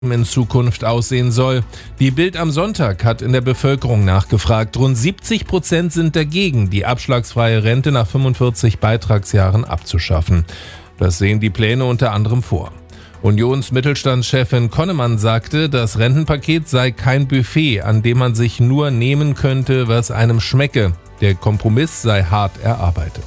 in Zukunft aussehen soll. Die Bild am Sonntag hat in der Bevölkerung nachgefragt. Rund 70% sind dagegen, die abschlagsfreie Rente nach 45 Beitragsjahren abzuschaffen. Das sehen die Pläne unter anderem vor. Unions-Mittelstandschefin Connemann sagte, das Rentenpaket sei kein Buffet, an dem man sich nur nehmen könnte, was einem schmecke. Der Kompromiss sei hart erarbeitet.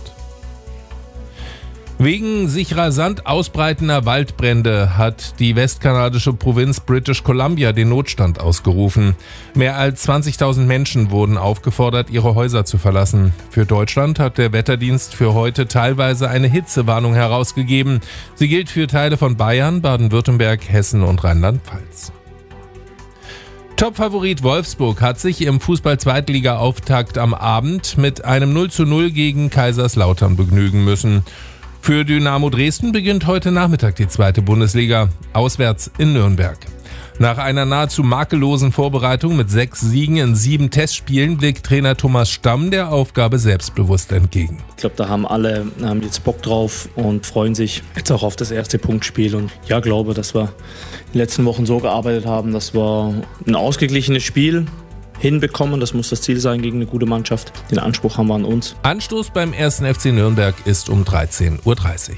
Wegen sich rasant ausbreitender Waldbrände hat die westkanadische Provinz British Columbia den Notstand ausgerufen. Mehr als 20.000 Menschen wurden aufgefordert, ihre Häuser zu verlassen. Für Deutschland hat der Wetterdienst für heute teilweise eine Hitzewarnung herausgegeben. Sie gilt für Teile von Bayern, Baden-Württemberg, Hessen und Rheinland-Pfalz. Topfavorit Wolfsburg hat sich im Fußball-Zweitliga-Auftakt am Abend mit einem 0:0 gegen Kaiserslautern begnügen müssen. Für Dynamo Dresden beginnt heute Nachmittag die zweite Bundesliga, auswärts in Nürnberg. Nach einer nahezu makellosen Vorbereitung mit 6 Siegen in 7 Testspielen blickt Trainer Thomas Stamm der Aufgabe selbstbewusst entgegen. Ich glaube, da haben alle jetzt Bock drauf und freuen sich jetzt auch auf das erste Punktspiel. Und ja, glaube, dass wir in den letzten Wochen so gearbeitet haben, dass wir ein ausgeglichenes Spiel hinbekommen. Das muss das Ziel sein gegen eine gute Mannschaft. Den Anspruch haben wir an uns. Anstoß beim 1. FC Nürnberg ist um 13:30 Uhr.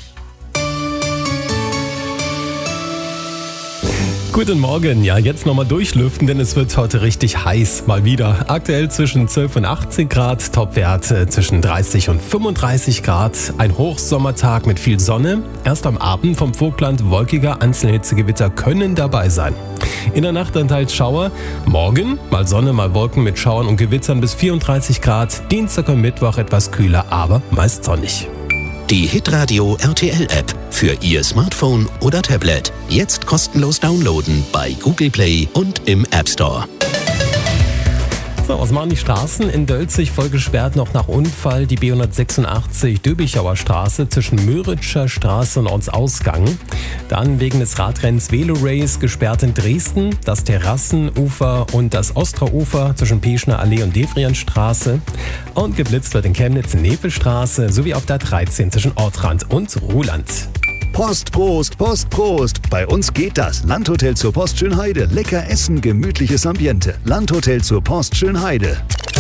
Guten Morgen, ja, jetzt nochmal durchlüften, denn es wird heute richtig heiß, mal wieder. Aktuell zwischen 12 und 18 Grad, Topwerte zwischen 30 und 35 Grad. Ein Hochsommertag mit viel Sonne. Erst am Abend vom Vogtland wolkiger, einzelne Hitzegewitter können dabei sein. In der Nacht dann teils Schauer. Morgen mal Sonne, mal Wolken mit Schauern und Gewittern bis 34 Grad. Dienstag und Mittwoch etwas kühler, aber meist sonnig. Die Hitradio RTL App für Ihr Smartphone oder Tablet. Jetzt kostenlos downloaden bei Google Play und im App Store. So, was machen die Straßen? In Dölzig voll gesperrt noch nach Unfall. Die B186 Döbichauer Straße zwischen Möritscher Straße und Ortsausgang. Dann wegen des Radrennens Velo Race gesperrt in Dresden. Das Terrassenufer und das Ostraufer zwischen Peschner Allee und Devrienstraße. Und geblitzt wird in Chemnitz Nevelstraße sowie auf der 13 zwischen Ortrand und Ruhland. Post, Prost, Post, Prost. Bei uns geht das. Landhotel zur Post Schönheide. Lecker essen, gemütliches Ambiente. Landhotel zur Post Schönheide.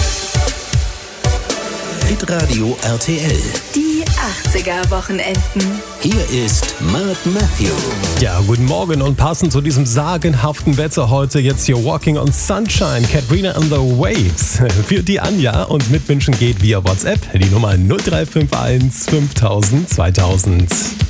Hitradio RTL. Die 80er-Wochenenden. Hier ist Mark Matthew. Ja, guten Morgen und passend zu diesem sagenhaften Wetter heute jetzt hier Walking on Sunshine, Katrina and the Waves. Für die Anja und Mitwünschen geht via WhatsApp die Nummer 0351 5000 2000.